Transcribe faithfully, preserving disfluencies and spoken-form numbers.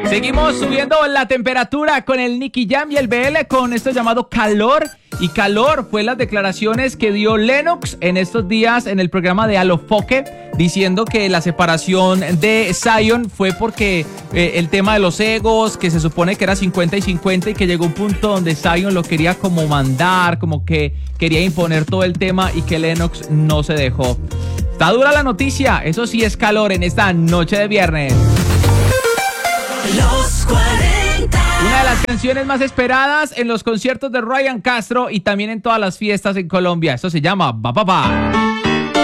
Seguimos subiendo la temperatura con el Nicky Jam y el B L con esto llamado Calor. Y calor fue las declaraciones que dio Lennox en estos días en el programa de Alofoque, diciendo que la separación de Zion fue porque eh, el tema de los egos, que se supone que era cincuenta y cincuenta y que llegó un punto donde Zion lo quería como mandar, como que quería imponer todo el tema y que Lennox no se dejó. Está dura la noticia, eso sí es calor en esta noche de viernes. Los cuarenta. Una de las canciones más esperadas en los conciertos de Ryan Castro y también en todas las fiestas en Colombia. Esto se llama Ba Ba Ba.